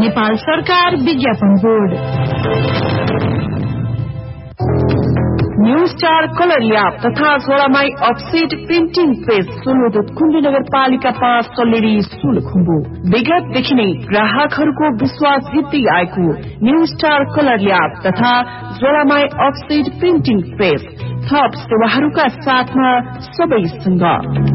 नेपाल सरकार विज्ञापन board. New star colour lab तथा जोडामाई अफसेट प्रिन्टिङ प्रेस सोलुदुत कुण्डी नगरपालिका 5 सल्लेरी सोलुखुम्बु। विगतदेखि नै ग्राहकहरूको विश्वास जित्दै आएको न्यू स्टार कलर ल्याब तथा जोडामाई अफसेट प्रिन्टिङ प्रेस थप सेवाहरूका साथमा सबैसँग।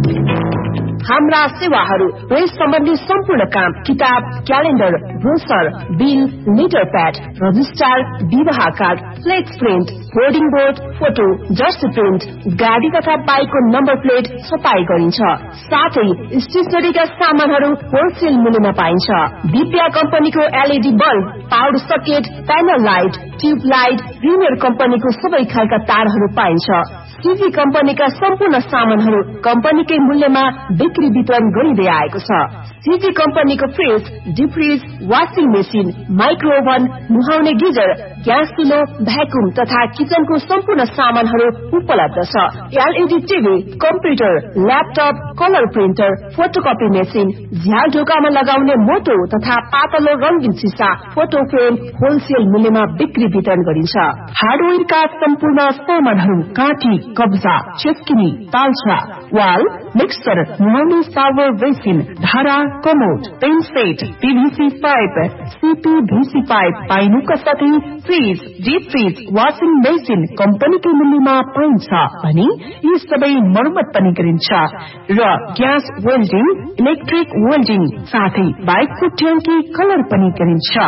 हाम्रा सेवाहरू प्रेस सम्बन्धी सम्पूर्ण काम, किताब, calendar, brochure, bill, letter pad, register, विवाह card, flex print, hoarding board, photo, just print, गाडी तथा बाइकको नम्बर प्लेट छपाई गरिन्छ। साथै स्टेशनरीका सामानहरू होलसेल मूल्यमा पाइन्छ। दिव्या कम्पनीको LED bulb, power socket, panel light, tube light, premier कम्पनीको सबै खालका तारहरू पाइन्छ। सीजी कम्पनीका सम्पूर्ण सामानहरू कम्पनीकै मूल्यमा बिक्री वितरण गरिँदै आएको छ। सीजी कम्पनीको fridge, deep fridge, washing machine, माइक्रोओभन, नुहाउने गिजर, ग्यास चुलो, भ्याकुम तथा किचनको सम्पूर्ण सामानहरू उपलब्ध छ। LED TV, computer, laptop, colour printer, photocopy machine, झ्याल ढोकामा लगाउने मोटो तथा पातलो रंगीन सिसा, फोटो फ्रेम होलसेल मूल्यमा बिक्री वितरण गरिन्छ। हार्डवेयरका सम्पूर्ण सामानहरू काठी, कब्जा, चेस्किनी, तालछा, वाल, मिक्सर, नुहाउने सावर बेसिन, धारा, commode, pain set, PVC pipe, CPVC pipe पाइनुका साथै fridge, deep fridge, washing machine कम्पनीको मूल्यमा पाइन्छ भने यी सबै मर्मत पनि गरिन्छ र ग्यास वेल्डिङ, इलेक्ट्रिक वेल्डिङ साथै बाइकको ट्याङ्की कलर पनि गरिन्छ।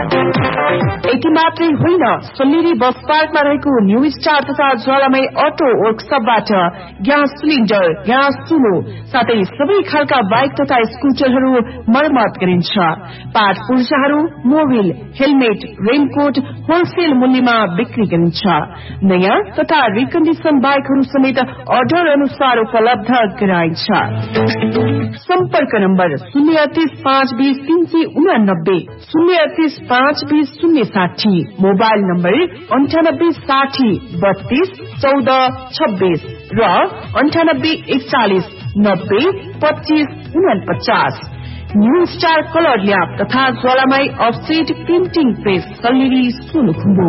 यति मात्रै होइन, सोल्लेरी बस पार्कमा रहेको न्यू स्टार तथा ज्वालामाई अटो वर्कसपबाट ग्यास सिलिन्डर, ग्यास चुलो साथै सबै खालका बाइक तथा स्कुटरहरू मर्मत गरिन्छ। Part पुर्जाहरू, Mobil, helmet, raincoat wholesale मूल्यमा बिक्री गरिन्छ। नयाँ तथा रिकन्डिसन बाइकहरू समेत अर्डर अनुसार उपलब्ध गराइन्छ। सम्पर्क नम्बर 038520389, 038520060, मोबाइल नम्बर 9860321426 र 9841902549। न्यू स्टार कलर ल्याब तथा ज्वालामाई offset printing press Salleri Solukhumbu.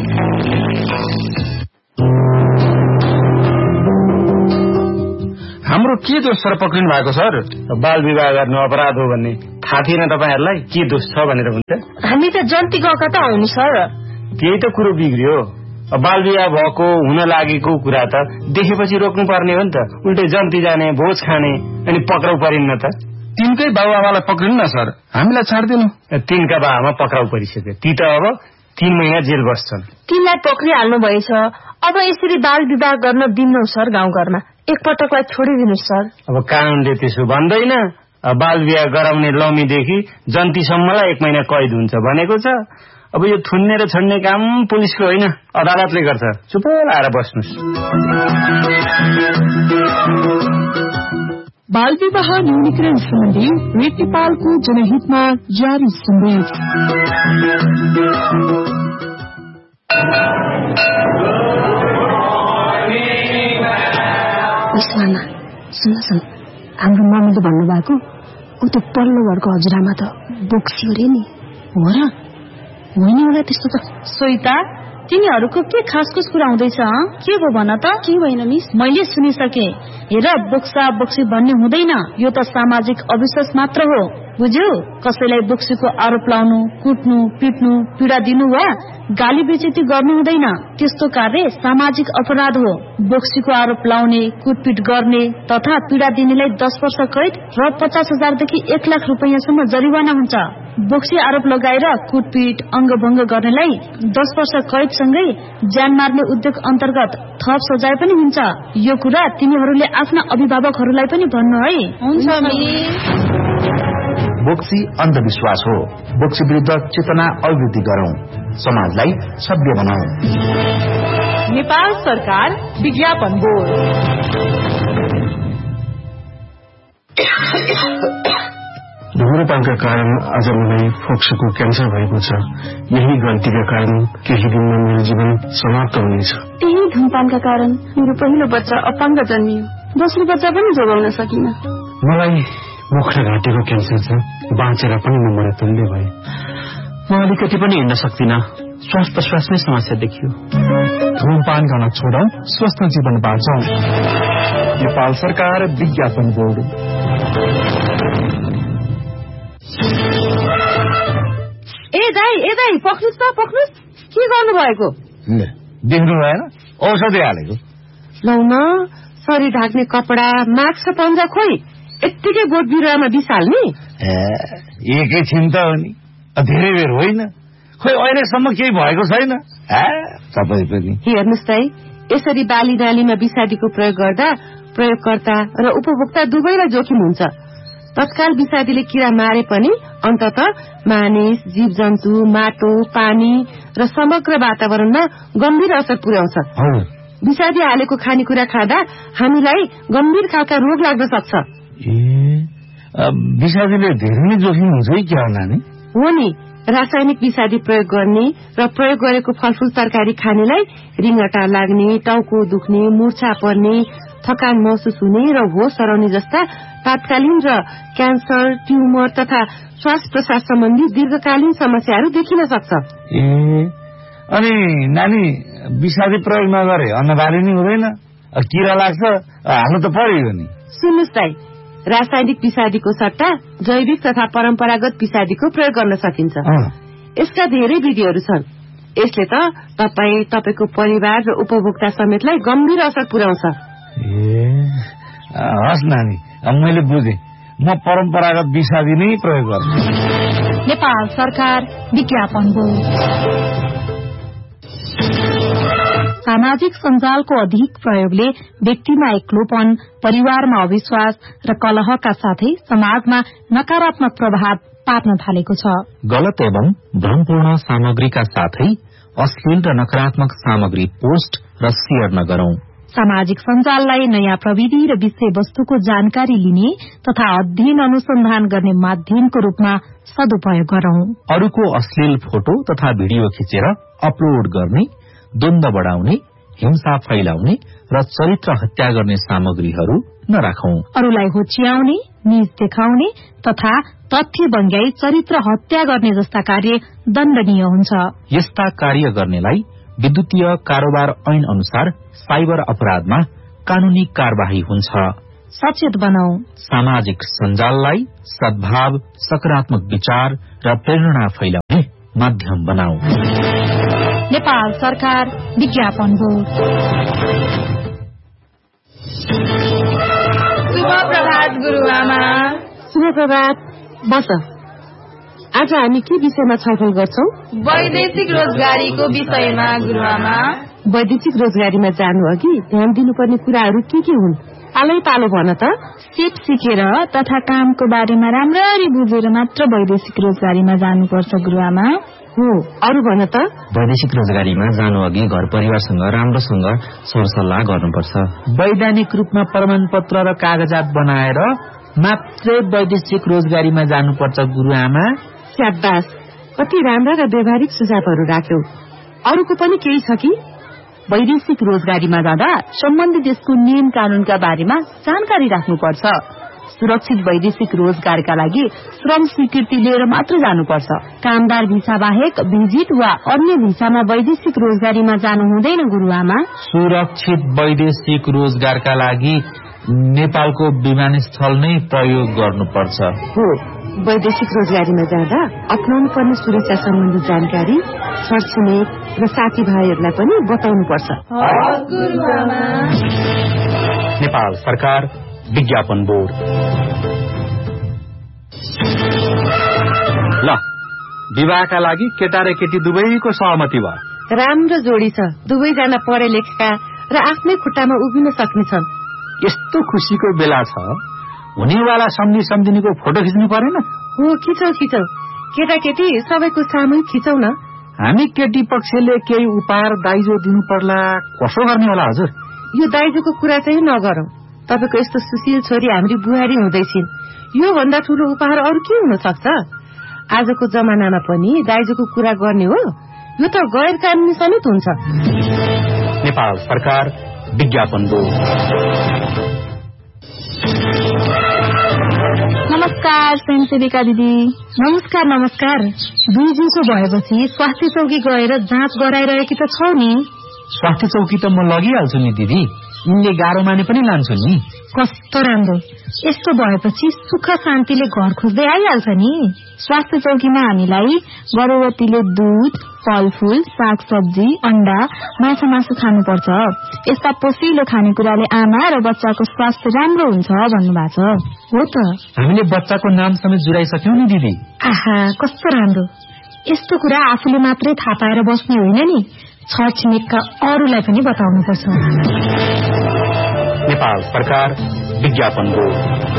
हाम्रो के दोष सर पक्रिनु भएको सर? बाल विवाह गर्नु अपराध हो भन्ने थाहा थिएन तपाईहरुलाई? के दोष छ भनेर हुन्छ? हामी त जन्ती गएका त हौ नि सर। त्यही त कुरो बिग्रियो। बाल विवाह भएको हुन लागेको कुरा त देखेपछि रोक्नु पर्ने हो नि त। उल्टै जन्ती जाने, भोज खाने अनि पक्राउ परिन्न त। तिनकै बाबुआमालाई पक्रिनु न सर, हामीलाई छाड्दिनु। तिनका बाबामा पक्राउ परिसक्यो, ती त अब 3 महिना जेल बस्छन्। तिनलाई पक्रिहाल्नु भएछ, अब यसरी बाल विवाह गर्न दिन्नौ सर। गाउँघरमा एकपटकलाई छोडिदिनु सर। अब कानूनले त्यसो भन्दैन। बाल विवाह गराउने लमीदेखि जन्तीसम्मलाई 1 महिना कैद हुन्छ भनेको छ। अब यो थुन्ने र छड्ने काम पुलिसको होइन, अदालतले गर्छ। चुप लाएर बस्नुस्। बाल विवाह न्यूनीकरण सम्बन्धी रेड नेपालको जनहितमा जारी सन्देश। मामा सुन, हाम्रो मम्मीले भन्नुभएको ऊ त्यो पल्लो घरको हजुरआमा त बोक्सियो रे नि। हो र? होइन होला त्यस्तो त। सोइता, तिनीहरूको के खासखुस कुरा हुँदैछ? के हो भन त? के भएन मिस? मैले सुनिसके। हेर, बोक्सा बोक्सी भन्ने हुँदैन, यो त सामाजिक अविश्वास मात्र हो, बुझ्यौ? कसैलाई बोक्सीको आरोप लाउनु, कुट्नु, पिट्नु, पीडा दिनु वा गाली बेइज्जती गर्नु हुँदैन। त्यस्तो कार्य सामाजिक अपराध हो। बोक्सीको आरोप लाउने, कुटपिट गर्ने तथा पीडा दिनेलाई 10 वर्ष कैद र 50,000 देखि 1 लाख रुपैयाँसम्म जरिवाना हुन्छ। बोक्सी आरोप लगाएर कुटपिट, अङ्गभङ्ग गर्नेलाई 10 वर्ष कैदसँगै ज्यान मार्ने उद्योग अन्तर्गत थप सजाय पनि हुन्छ। यो कुरा तिमीहरूले आफ्ना अभिभावकहरूलाई पनि भन्नु है। हुन्छ मिस। बोक्सी अन्धविश्वास हो। बोक्सी विरुद्ध चेतना अभिवृद्धि गरौं, समाजलाई सभ्य बनाऊ। नेपाल सरकार विज्ञापन बोर्ड। धुम्रपानका कारण आज मलाई फोक्सोको क्यान्सर भएको छ। यही गल्तीका कारण केही दिनमा मेरो जीवन समाप्त हुनेछ। त्यही धुम्रपानका कारण मेरो पहिलो बच्चा अपाङ्ग जन्मियो। दोस्रो बच्चा पनि जोगाउन सकिन। मलाई मुख र घाँटीको क्यान्सर छ। बाँचेर पनि म मृत्युले भए। म अलिकति पनि हिँड्न सक्दिनँ। श्वास प्रश्वासमै समस्या देखियो। धूमपान गर्न छोडौं, स्वस्थ जीवन बाँचौं। नेपाल सरकार विज्ञापन बोर्ड। ए दाई पक्नुस् के गर्नु भएको? देख्नु भएन? औषधि हालेको। लौ न, शरीर ढाक्ने कपडा, मास्क पन्जा खोइ यत्तिकै बोट बिरुवामा बिसाल्ने? एकैछिन त हो नि, धेरै बेर होइन। खोइ अहिलेसम्म केही भएको छैन तपाईँ पनि। हेर्नुहोस् दाई, यसरी बाली नालीमा विषादीको प्रयोग गर्दा प्रयोगकर्ता र उपभोक्ता दुवैलाई जोखिम हुन्छ। तत्काल विषादीले किरा मारे पनि अन्तत मानिस, जीव जन्तु, माटो, पानी र समग्र वातावरणमा गम्भीर असर पुर्याउँछ। विषादी हालेको खानेकुरा खाँदा हामीलाई गम्भीर खालका रोग लाग्न सक्छ। विषादीले धेरै नै जोखिम हुन्छ है क्या नानी? हो नि, रासायनिक विषादी प्रयोग गर्ने र प्रयोग गरेको फलफूल तरकारी खानेलाई रिङ्गटा लाग्ने, टाउको दुख्ने, मूर्छा पर्ने, थकान महसुस हुने र होस हराउने जस्ता तात्कालीन र क्यान्सर, ट्युमर तथा श्वास प्रश्वास सम्बन्धी दीर्घकालीन समस्याहरू देखिन सक्छ। अनि नानी, विषादी प्रयोग नगरे अन्नबाली नै हुँदैन, किरा लाग्छ, हाल्नु त पर्यो नि। सुन्नुहोस् दाई, रासायनिक विषादीको सट्टा जैविक तथा परम्परागत विषादीको प्रयोग गर्न सकिन्छ। यसका धेरै विधिहरू छन्। यसले त तपाईको परिवार र उपभोक्ता समेतलाई गम्भीर असर पुर्याउँछ। हस् नानी, मैले बुझे। म परम्परागत विषादी नै प्रयोग गर्छु। नेपाल सरकार विज्ञापन बोर्ड। सामाजिक सञ्जालको अधिक प्रयोगले व्यक्तिमा एक्लोपन, परिवारमा अविश्वास र कलहका साथै समाजमा नकारात्मक प्रभाव पार्न थालेको छ। गलत एवं भ्रमपूर्ण सामग्रीका साथै अश्लील र नकारात्मक सामग्री पोस्ट र शेयर नगरौं। सामाजिक सञ्जाललाई नयाँ प्रविधि र विषयवस्तुको जानकारी लिने तथा अध्ययन अनुसन्धान गर्ने माध्यमको रूपमा सदुपयोग गरौं। अरूको अश्लील फोटो तथा भिडियो खिचेर अपलोड गर्ने, द्वन्द्व बढ़ाउने, हिंसा फैलाउने र चरित्र हत्या गर्ने सामग्रीहरू नराखौं। अरूलाई होच्याउने, नीच देखाउने तथा तथ्य बङ्ग्याई चरित्र हत्या गर्ने जस्ता कार्य दण्डनीय हुन्छ। यस्ता कार्य गर्नेलाई विद्युतीय कारोबार ऐन अनुसार साइबर अपराधमा कानूनी कार्यवाही हुन्छ। सचेत बनाऊ। सामाजिक सञ्जाललाई सद्भाव, सकारात्मक विचार र प्रेरणा फैलाउने माध्यम बनाऊ। नेपाल सरकार विज्ञापन बोर्ड। शुभ प्रभात गुरुआमा। शुभ प्रभात। बस, आज हामी के विषयमा छलफल गर्छौं? वैदेशिक रोजगारीको विषयमा गुरुआमा। वैदेशिक रोजगारीमा जानु अघि ध्यान दिनुपर्ने कुराहरू के हुन्? पालै पालो भन त। सिप सिकेर तथा कामको बारेमा राम्ररी बुझेर मात्र वैदेशिक रोजगारीमा जानुपर्छ गुरुआमा। हो, अरू भन त। वैदेशिक रोजगारीमा जानु अघि घर परिवारसँग राम्रोसँग सरसल्लाह गर्नुपर्छ। वैधानिक रूपमा प्रमाणपत्र र कागजात बनाएर मात्रै वैदेशिक रोजगारीमा जानुपर्छ गुरुआमा। स्याबास, कति राम्रा र व्यवहारिक सुझावहरू राख्यौ। अरूको पनि केही छ कि? वैदेशिक रोजगारीमा जाँदा सम्बन्धित देशको नियम कानूनका बारेमा जानकारी राख्नुपर्छ। सुरक्षित वैदेशिक रोजगारका लागि श्रम स्वीकृति लिएर मात्र जानुपर्छ। कामदार भिसा बाहेक भिजिट वा अन्य भिसामा वैदेशिक रोजगारीमा जानु हुँदैन गुरुआमा। सुरक्षित वैदेशिक रोजगारका लागि नेपालको विमानस्थल नै प्रयोग गर्नुपर्छ। हो, वैदेशिक रोजगारीमा जाँदा अपनाउनु पर्ने सुरक्षा सम्बन्धी जानकारी छरछिमेक र साथीभाइहरूलाई पनि बताउनुपर्छ। नेपाल सरकार विज्ञापन बोर्ड। ल, विवाहका लागि केटा र केटी दुवैको सहमति भयो। राम्रो जोडी छ। दुवैजना पढे लेखेका र आफ्नै खुट्टामा उभिन सक्नेछन्। यस्तो खुशीको बेला छ, हुनेवाला सम्झिनीको फोटो खिच्नु परेन? हो, खिचौ। केटाकेटी सबैको सामूहिक खिचौ न। हामी केटी पक्षले केही उपहार दाइजो दिनु पर्ला, कसो गर्ने होला हजुर? यो दाइजोको कुरा चाहिँ नगरौं। तपाईको यस्तो सुशील छोरी हाम्री बुहारी हुँदैछिन्। यो भन्दा ठूलो उपहार अरू के हुन सक्छ? आजको जमानामा पनि दाइजोको कुरा गर्ने हो? यो त गैर कानूनी समेत हुन्छ। नेपाल सरकार विज्ञापन बोर्ड। नमस्कार। नमस्कार स्वयंसेविका दिदी। नमस्कार। 2 दिनको भएपछि स्वास्थ्य चौकी गएर जाँच गराइरहेकी त छौ नि? स्वास्थ्य चौकी त म लगिहाल्छु नि दिदी, यिनले गाह्रो माने पनि लान्छु नि। कस्तो राम्रो, यस्तो भएपछि सुख शान्तिले घर खोज्दै आइहाल्छ नि। स्वास्थ्य चौकीमा हामीलाई गर्भवतीले दूध, फलफूल, सागसब्जी, अण्डा, माछा खानुपर्छ। यस्ता पोषिलो खानेकुराले आमा र बच्चाको स्वास्थ्य राम्रो हुन्छ भन्नुभएको छ। हो त, हामीले बच्चाको नाम समेत जुराइसक्यौं नि दिदी। आहा, कस्तो राम्रो। यस्तो कुरा आफूले मात्रै थाहा पाएर बस्ने होइन नि, छरछिमेकका अरूलाई पनि बताउनुपर्छ। नेपाल सरकार विज्ञापन बोर्ड।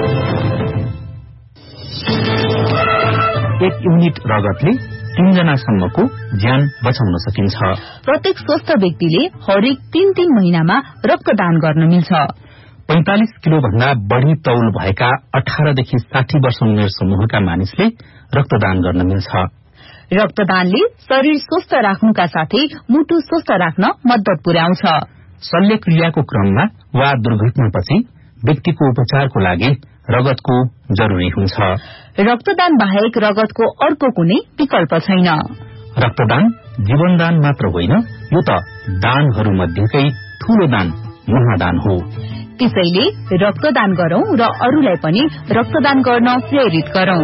1 युनिट रगतले 3 जनासम्मको ज्यान बचाउन सकिन्छ। प्रत्येक स्वस्थ व्यक्तिले हरेक 3 महिनामा रक्तदान गर्न मिल्छ। 45 किलो भन्दा बढ़ी तौल भएका 18 देखि 60 वर्ष उमेर समूहका मानिसले रक्तदान गर्न मिल्छ। रक्तदानले शरीर स्वस्थ राख्नुका साथै मुटु स्वस्थ राख्न मद्दत पुर्याउँछ। शल्यक्रियाको क्रममा वा दुर्घटनापछि व्यक्तिको उपचारको लागि रगतको जरुरी हुन्छ। रक्तदान बाहेक रगतको अर्को कुनै विकल्प छैन। रक्तदान जीवनदान मात्र होइन, यो त दानहरू मध्येकै ठूलो दान महादान हो। त्यसैले रक्तदान गरौं र अरूलाई पनि रक्तदान गर्न प्रेरित गरौं।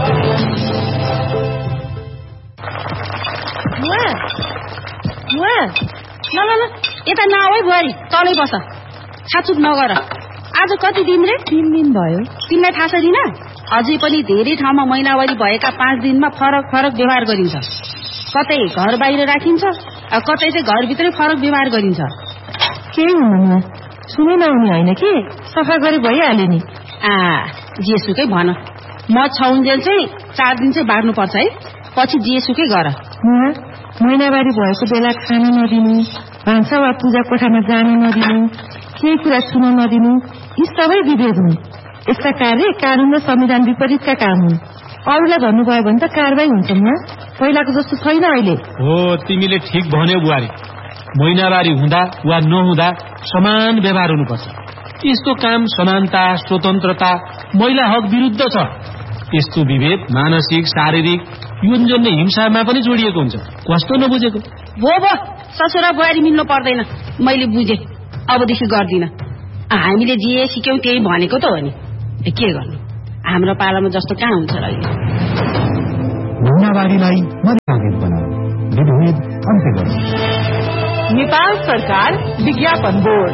ल यता नआऊ बुहारी, तलै बस, छाचुक नगर। आज कति दिन रे? 3 दिन भयो। तिमीलाई थाहा छैन? अझै पनि धेरै ठाउँमा महिनावारी भएका 5 दिनमा फरक व्यवहार गरिन्छ। कतै घर बाहिर राखिन्छ, कतै चाहिँ घरभित्रै फरक व्यवहार गरिन्छ। के हुनु, सुनै नहुने होइन कि, सफा गरे भइहाल्यो नि। जेसुकै भन, म छौन्जेल चाहिँ 4 दिन चाहिँ बार्नुपर्छ है, पछि जेसुकै गर। महिनावारी भएको बेला खान नदिनु, भान्सा वा पूजा कोठामा जान नदिनु, केही कुरा छुन नदिनु, यी सबै विभेद हुन्। यस्ता कार्य कानून र संविधान विपरीतका काम हुन्। अरूलाई भन्नुभयो भने त कारवाही हुन्छ नि, पहिलाको जस्तो छैन अहिले। हो, तिमीले ठिक भन्यौ बुहारी। महिनावारी हुँदा वा नहुँदा समान व्यवहार हुनुपर्छ। यस्तो काम समानता, स्वतन्त्रता, महिला हक विरुद्ध छ। यस्तो विभेद मानसिक, शारीरिक, यौनजन्य हिंसामा पनि जोडिएको हुन्छ। कस्तो नबुझेको? भो ससुरा बुहारी मिल्नु पर्दैन, मैले बुझे, अबदेखि गर्दिन। हामीले जे सिक्यौं त्यही भनेको त हो नि, के गर्नु, हाम्रो पालामा जस्तो कहाँ हुन्छ र। महिनावारीलाई मर्यादित बनाऊ, विभेद अन्त्य गर्नु। नेपाल सरकार विज्ञापन बोर्ड।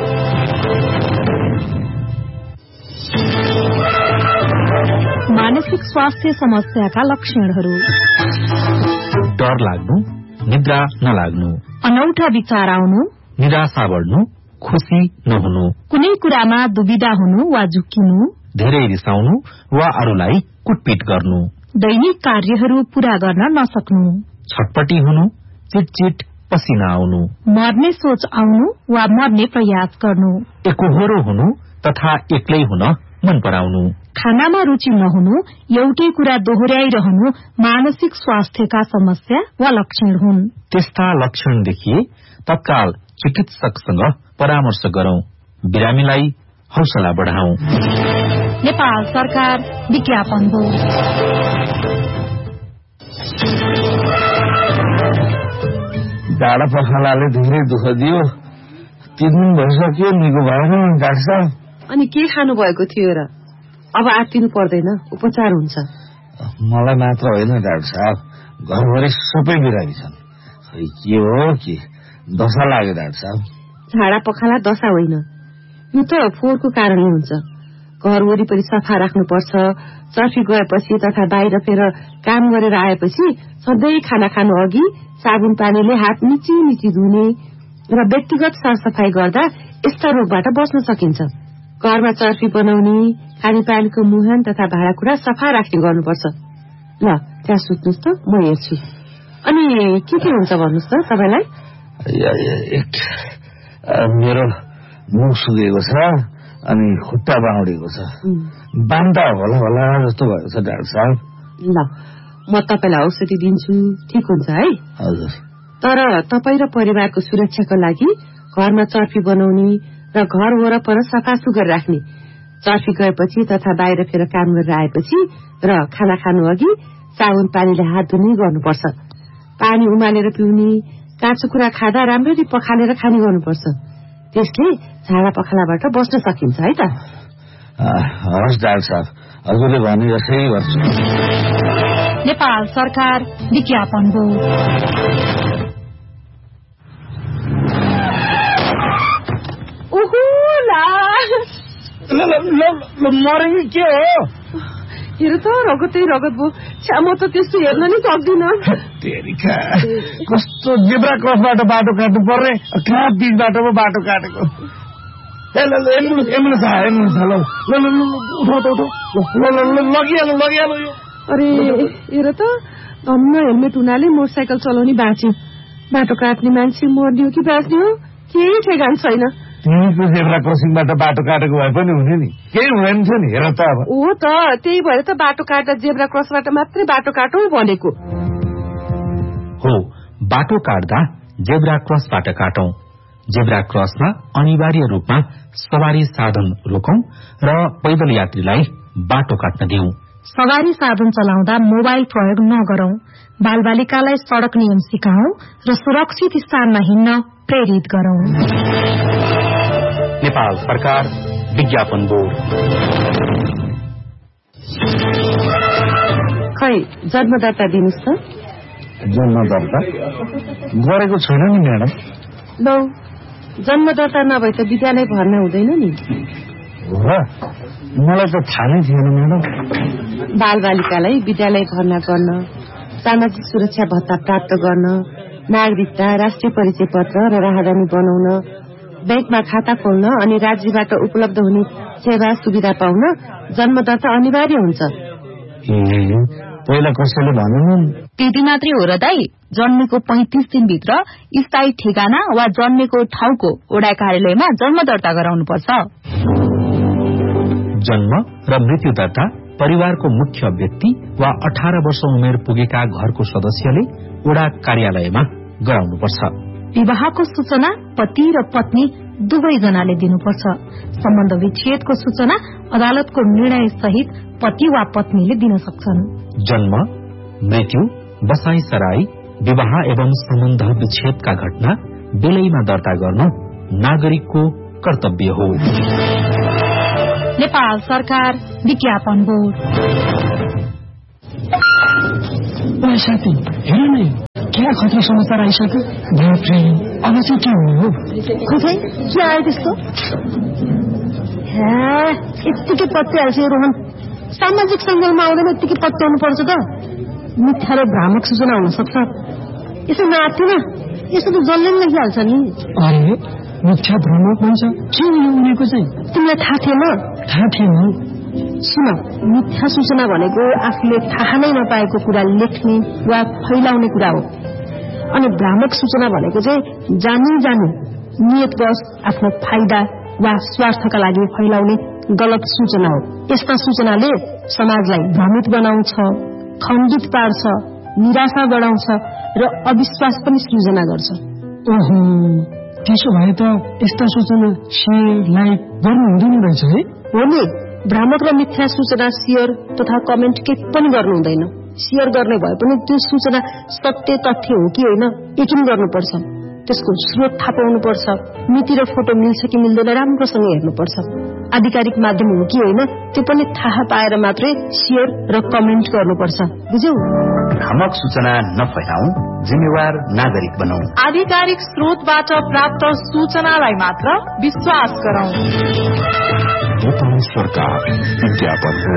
मानसिक स्वास्थ्य समस्याका लक्षणहरू: डर लाग्नु, निद्रा नलाग्नु, अनौठा विचार आउनु, निराशा बढ्नु, खुशी नहुनु, कुनै कुरामा दुविधा हुनु वा झुक्किनु, धेरै रिसाउनु वा अरूलाई कुटपिट गर्नु, दैनिक कार्यहरू पूरा गर्न नसक्नु, छटपटी हुनु, चिटचिट पसिना आउनु, मर्ने सोच आउनु वा मर्ने प्रयास गर्नु, एकोहोरो हुनु तथा एक्लै हुन मन पराउनु, खानामा रुचि नहुनु, एउटै कुरा दोहोर्याइरहनु मानसिक स्वास्थ्यका समस्या वा लक्षण हुन्। त्यस्ता लक्षण देखिए तत्काल चिकित्सकसँग परामर्श गरौं, बिरामीलाई हौसला बढाऊ। नेपाल सरकार विज्ञापन बोर्ड। डाँडा पखालाले धेरै दुःख दियो, 3 दिन भइसक्यो, निको भएन डाक्टर साहब। अनि के खानु भएको थियो र? अब आत्तिनु पर्दैन, उपचार हुन्छ। मलाई मात्र होइन डाक्टर साहब, घरभरि सबै बिरामी छन्। के हो कि दशा लाग्यो डाक्टर साहब? झाडा पखाला दशा होइन, यो त फोहोरको कारणले हुन्छ। घर वरिपरि सफा राख्नुपर्छ। चर्फी गएपछि तथा बाहिर फेर काम गरेर आएपछि सधैँ खाना खानु अघि साबुन पानीले हात मिची धुने र व्यक्तिगत सरसफाई गर्दा यस्ता रोगबाट बच्न सकिन्छ। घरमा चर्फी बनाउने, खानेपानीको मुहान तथा भाँडाकुँडा सफा राख्ने गर्नुपर्छ। ल त्यहाँ सुत्नुहोस् त, म हेर्छु। अनि के हुन्छ भन्नुहोस् त तपाईँलाई? मेरो मुख सुकेको छ, अनि खुट्टा बाउडेको छ, बान्ता होला जस्तो भएको छ डाक्टर साहब। ल म तपाईँलाई औषधि दिन्छु, ठिक हुन्छ है? हजुर। तर तपाईँ र परिवारको सुरक्षाको लागि घरमा चर्फी बनाउने र घर वरपर सफा सुग्घर राख्ने, चर्फी गएपछि तथा बाहिर फेर काम गरेर आएपछि र खाना खानु अघि साबुन पानीले हात धुने गर्नुपर्छ। पानी उमालेर पिउने, काँचो कुरा खाँदा राम्ररी पखालेर खाने गर्नुपर्छ। त्यसले झाडा पखालाबाट बस्न सकिन्छ है त। हवस् डाक्टर साहब, हजुरले भने जस्तै गर्छु। नेपाल सरकार विज्ञापन बोर्ड। मरेको के हो? हेर त रगतै रगत भयो। म त त्यस्तो हेर्न नि सक्दिन। कस्तो जेब्रा क्रसबाट बाटो काट्नु पर्ने, कहाँ बीचबाट पो बाटो काटेको। एम्बुलेन्स आयो, लगिहाल्नु। अरे हेर त, धन्न हेलमेट हुनाले मोटरसाइकल चलाउने बाँच्यो। बाटो काट्ने मान्छे मर्ने हो कि बाँच्ने हो केही ठेगान छैन। तिमीको जेब्रा क्रसिङबाट बाटो काटेको भए पनि हुने नि, केही हुँदैन थियो नि। हेर त अब हो त, त्यही भएर त बाटो काट्दा जेब्रा क्रसबाट मात्रै बाटो काटौँ भनेको हो। बाटो काट्दा जेब्रा क्रसबाट काटौं। जेब्रा क्रसमा अनिवार्य रूपमा सवारी साधन रोकौं र पैदल यात्रीलाई बाटो काट्न दिउँ। सवारी साधन चलाउँदा मोबाइल प्रयोग नगरौं। बालबालिकालाई सड़क नियम सिकाऊ र सुरक्षित स्थानमा हिँड्न प्रेरित गरौं। नेपाल सरकार विज्ञापन बोर्ड। खै जन्मदाता दिनुस् त। जन्मदाता गरेको छैन नि म्याडम। लौ, जन्मदाता नभए त विद्यालय भर्ना हुँदैन नि। हो र? मलाई त थाहा नै थिएन म्याडम। बालबालिकालाई विद्यालय भर्ना गर्न, सामाजिक सुरक्षा भत्ता प्राप्त गर्न, नागरिकता, राष्ट्रिय परिचय पत्र र राहदानी बनाउन, बैंकमा खाता खोल्न अनि राज्यबाट उपलब्ध हुने सेवा सुविधा पाउन जन्मदाता अनिवार्य हुन्छ। पहिला कसैले भनेन। त्यति मात्रै हो र दाई? जन्मेको 35 दिनभित्र स्थायी ठेगाना वा जन्मेको ठाउँको वडा कार्यालयमा जन्म दर्ता गराउनुपर्छ। जन्म र मृत्यु दर्ता परिवारको मुख्य व्यक्ति वा 18 वर्ष उमेर पुगेका घरको सदस्यले वडा कार्यालयमा गराउनुपर्छ। विवाहको सूचना पति र पत्नी दुवैजनाले दिनुपर्छ। सम्बन्ध विच्छेदको सूचना अदालतको निर्णय सहित पति वा पत्नीले दिन सक्छन्। जन्म, मृत्यु, बसाई सराई, विवाह एवं सम्बन्ध विच्छेदका घटना बेलैमा दर्ता गर्नु नागरिकको कर्तव्य हो। नेपाल सरकार विज्ञापन बोर्ड। साथी हेर नै, क्या खतरा समाचार आइसक्यो। बाप्रे, अब चाहिँ के हुने हो? खोइ के आयो त्यस्तो? यत्तिकै पत्याल्छ रोहन। सामाजिक सञ्जालमा आउँदैन यत्तिकै पत्याउनु पर्छ त। मिथ्या र भ्रामक सूचना हुन सक्छ। यसो नआत्थेन, यसो त जसले पनि लेखिहाल्छ नि। अरे मिथ्या भ्रामक भन्छ, के उनीको चाहिँ? तिमीलाई थाहा थिएन? थाहा थिएन। सुन, मिथ्या सूचना भनेको आफूले थाहा नै नपाएको कुरा लेख्ने वा फैलाउने कुरा हो। अनि भ्रामक सूचना भनेको चाहिँ जानी नियतवश आफ्नो फाइदा वा स्वार्थका लागि फैलाउने गलत सूचना हो। यस्ता सूचनाले समाजलाई भ्रमित बनाउँछ, खण्डित पार्छ, निराशा बढाउँछ र अविश्वास पनि सृजना गर्छ। ओहो, त्यसो भए त यस्ता सूचना शेयर लाइक गर्नु हुँदैन रहेछ है? हो नि, भ्रामक र मिथ्या सूचना शेयर तथा कमेन्ट केही पनि गर्नु हुँदैन। शेयर गर्ने भए पनि त्यो सूचना सत्य तथ्य हो कि होइन यकिन गर्नुपर्छ। त्यसको स्रोत थाहा पाउनुपर्छ। मिति र फोटो मिल्छ कि मिल्दैन राम्रोसँग हेर्नुपर्छ। आधिकारिक माध्यम हो कि होइन त्यो पनि थाहा पाएर मात्रै शेयर र कमेन्ट गर्नुपर्छ। बुझ्यौ? भ्रामक सूचना नफैलाऊ, जिम्मेवार नागरिक बनौ। आधिकारिक स्रोतबाट प्राप्त सूचनालाई मात्र विश्वास गरौं। नेपाल सरकार विज्ञापन हो।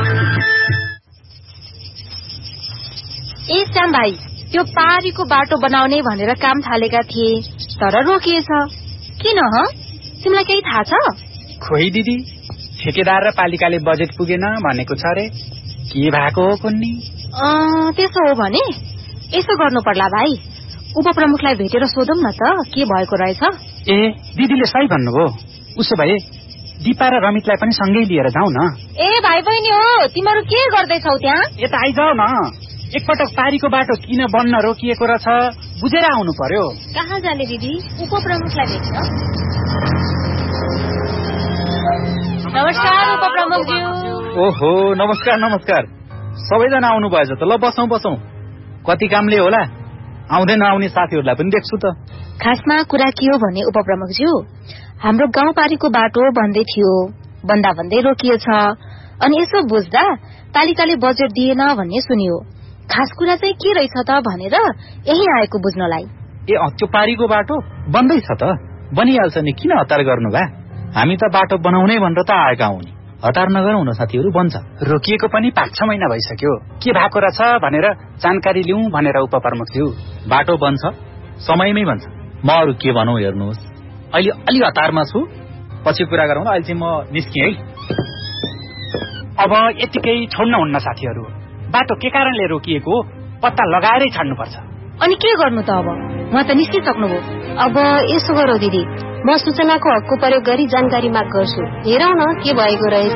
ए श्याम भाइ, त्यो पहाडीको बाटो बनाउने भनेर काम थालेका थिए तर रोकिएछ। किन ह? तिमीलाई केही थाहा छ? खोइ दिदी, ठेकेदार र पालिकाले बजेट पुगेन भनेको छ रे। के भएको हो कुन्नी? त्यसो हो भने यसो गर्नु पर्ला भाइ, उपप्रमुखलाई भेटेर सोधौं न त के भएको रहेछ। ए दिदीले सही भन्नुभयो। उसो भए दिपा र रमितलाई पनि सँगै लिएर जाऊ न। ए भाइ बहिनी हो, तिमीहरू के गर्दैछौ त्यहाँ? यता आइजाऊ न। एकपटक पारीको बाटो किन बन्न रोकिएको रहेछ बुझेर आउनु पर्यो। कहाँ जाने दिदी? उपप्रमुखलाई भेट्न। नमस्कार उपप्रमुखज्यू। ओहो नमस्कार नमस्कार, सबैजना आउनु भएछ त। ल बसौँ बसौँ। कति कामले होला, आउँदै नआउने साथीहरूलाई पनि देख्छु त। खासमा कुरा के हो भने उपप्रमुखज्यू, हाम्रो गाउँपारीको बाटो बन्दै थियो, बन्दा भन्दै रोकिएछ। अनि यसो बुझ्दा पालिकाले बजेट दिएन भन्ने सुनियो। खास कुरा चाहिँ के रहेछ त भनेर यही आएको बुझ्नलाई। ए त्यो पारीको बाटो बन्दैछ त, बनिहाल्छ नि, किन हतार गर्नु भा? हामी त बाटो बनाउनै भनेर त आएका हौ नि। हतार नगरौँ न साथीहरू, बन्छ। रोकिएको पनि 5-6 महिना भइसक्यो, के भएको रहेछ भनेर जानकारी लिउँ भनेर उपप्रमुखज्यू। बाटो बन्छ, समयमै बन्छ। म अरू के भनौँ हेर्नुहोस्, अहिले अलि हतारमा छु, पछि कुरा गरौँ। अहिले चाहिँ म निस्केँ है। अब यतिकै छोड्न हुन्न साथीहरू, बाटो के कारणले रोकिएको पत्ता लगाएरै छाड्नुपर्छ। अनि के गर्नु त अब? उहाँ त निस्किसक्नुभयो। अब यसो गरौ दिदी, म सूचनाको हकको प्रयोग गरी जानकारी माग गर्छु। हेरौँ न के भएको रहेछ।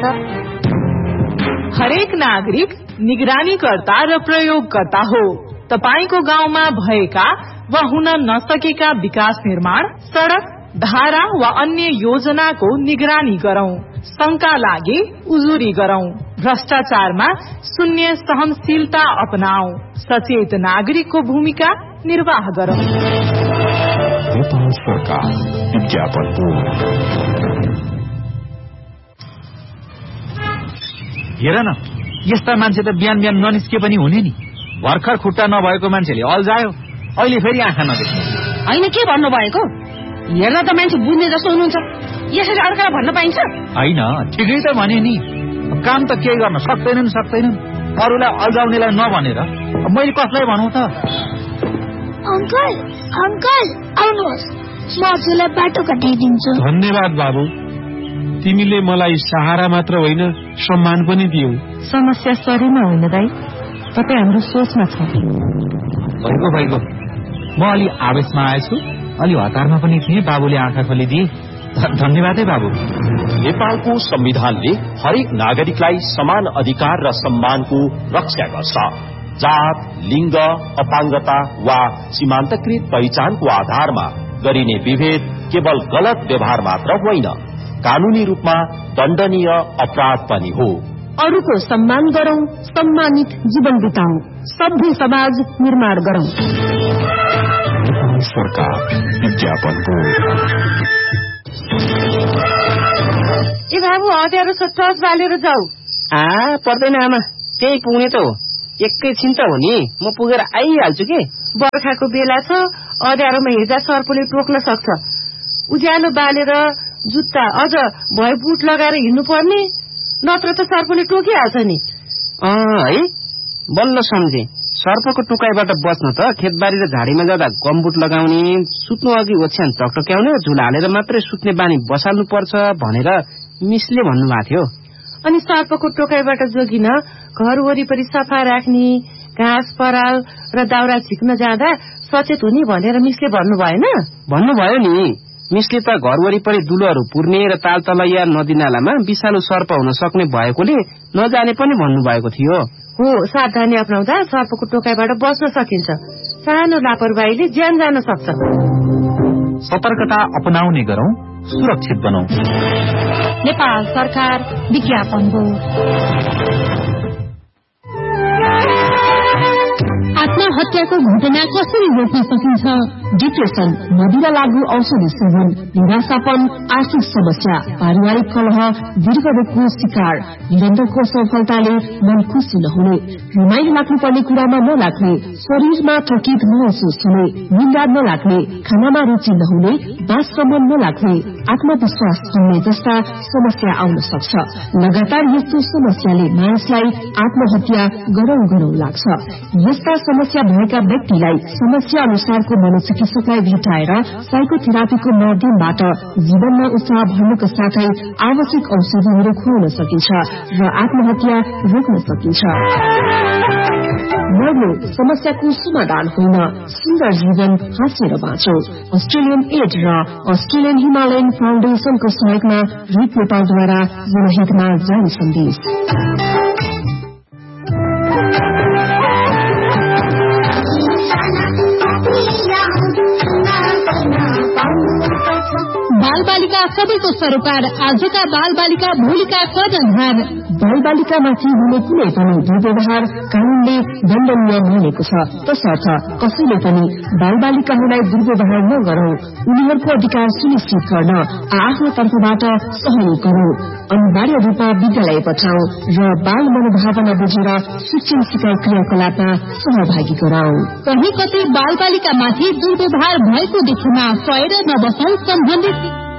हरेक नागरिक निगरानीकर्ता र प्रयोगकर्ता हो। तपाईको गाउँमा भएका वा हुन नसकेका विकास निर्माण, सड़क, धारा वा अन्य योजनाको निगरानी गरौं। शंका लागे उजुरी गरौं। भ्रष्टाचारमा शून्य सहनशीलता अपनाऊ। सचेत नागरिकको भूमिका निर्वाह गरौं। नेपाल सरकार विज्ञापन हेर न, यस्ता मान्छे त बिहान बिहान ननिस्के पनि हुने नि। भर्खर खुट्टा नभएको मान्छेले अल्झायो, अहिले फेरि आँखा नदेख्छ। होइन के भन्नु भएको? हेर्दा त मान्छे बुझ्ने जस्तो हुनुहुन्छ, यसरी अर्कालाई भन्न पाइन्छ? होइन, ठिकै त भने नि। काम त केही गर्न सक्दैनन्, अरूलाई अल्झाउनेलाई नभनेर मैले कसलाई भनौँ त? अंकल अंकल आउनुहोस्, म हजुरलाई बाटो कटाइदिन्छु। धन्यवाद बाबु, तिमीले मलाई सहारा मात्र होइन सम्मान पनि दियौ। समस्या शरीरमा होइन दाइ, तपाईँ हाम्रो सोचमा छ। भइगयो, म अलि आवेशमा आएछु, अलि हतारमा पनि थिएँ। बाबुले आँखा खोलिदिए, धन्यवाद है बाबु। नेपालको संविधानले हरेक नागरिकलाई समान अधिकार र सम्मानको रक्षा गर्छ। जात, लिंग, अपाङ्गता वा सीमान्तकृत पहिचानको आधारमा गरिने विभेद केवल गलत व्यवहार मात्र होइन, कानूनी रूपमा दण्डनीय अपराध पनि हो। अरूको सम्मान गरौं, सम्मानित जीवन बिताऊ, सभ्य समाज निर्माण गरौं। सरकार विज्ञापन हो। ए बाबु, हतियार टर्च बालेर जाऊ। पर्दैन आमा, त्यही पुग्ने त हो। एकैछिन त हो नि, म पुगेर आइहाल्छु कि। बर्खाको बेला छ, अँध्यारोमा हिँड्दा सर्पले टोक्न सक्छ। उज्यालो बालेर जुत्ता अझ भए बुट लगाएर हिँड्नु पर्ने, नत्र त सर्पले टोकिहाल्छ नि। है, बल्ल सम्झे। सर्पको टोकाइबाट बच्न त खेतबारी र झाडीमा जाँदा गमबुट लगाउने, सुत्नु अघि ओछ्यान टकटक्याउने, झुला हालेर मात्रै सुत्ने बानी बसाल्नु पर्छ भनेर मिसले भन्नुभएको थियो। अनि सर्पको टोकाइबाट जोगिन घर वरिपरि सफा राख्ने, घाँस पराल र दाउरा झिक्न जाँदा सचेत हुने भनेर मिसले भन्नु भएन? भन्नुभयो नि। मिसले त घर वरिपरि दुलोहरू पुर्ने र तालतलैया नदी नालामा विषालु सर्प हुन सक्ने भएकोले नजाने पनि भन्नुभएको थियो। हो, सावधानी अपनाउँदा सर्पको टोकाइबाट बच्न सकिन्छ। सानो लापरवाहीले ज्यान जान सक्छ। सतर्कता अपनाउने गरौं, सुरक्षित बनौं। नेपाल सरकार विज्ञापन हो। आत्महत्याको घटना कसरी रोक्न सकिन्छ? डिप्रेसन, मदिरा लागू औषधि सेवन, निराशापन, आर्थिक समस्या, पारिवारिक कलह, दीर्घरोगको शिकार, निरन्तरको सफलताले मन खुसी नहुने, रमाइलो लाग्नुपर्ने कुरामा नलाग्ने, शरीरमा थकित महसुस हुने, निन्दा नलाग्ने, खानामा रुचि नहुने, बाससम्म नलाग्ने, आत्मविश्वास कम्ने जस्ता समस्या आउन सक्छ। लगातार यस्तो समस्याले मानिसलाई आत्महत्या गरौं लाग्छ। यस्ता समस्या भएका व्यक्तिलाई समस्या अनुसारको मनोचिकित्सकलाई भेटाएर साइकोथेरापीको माध्यमबाट जीवनमा उत्साह भर्नुका साथै आवश्यक औषधिहरू खुवाउन सकिन्छ र आत्महत्या रोक्न सकिन्छ। मर्नु समस्याको समाधान होइन, सुन्दर जीवन हाँसेर बाँचौं। अस्ट्रेलियन एड र अस्ट्रेलियन हिमालयन फाउन्डेशनको सहयोगमा रिप नेपालद्वारा जनहितमा जारी सन्देश। भोलिका सबैको सरोकार, आजका बाल बालिका भोलिका कर्णधार। बाल बालिकामाथि हुने कुनै पनि दुर्व्यवहार कानूनले दण्डनीय मानेको छ। तसर्थ कसैले पनि बाल बालिकाहरूलाई दुर्व्यवहार नगरौं, उनीहरूको अधिकार सुनिश्चित गर्न आफ्नो तर्फबाट सहयोग गरौं, अनिवार्य रूपमा विद्यालय पठाऊ र बाल मनोभावना बुझेर शिक्षण सिकाइ क्रियाकलापमा सहभागी गराऊ। कहीँ कतै बाल बालिकामाथि दुर्व्यवहार भएको देखेमा सहेर नबसौं। सम्बन्धित